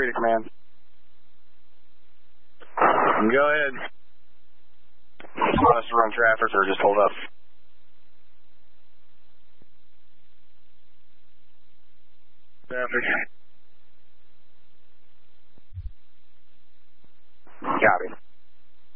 to command. Go ahead. You want us to run traffic or just hold up? Traffic.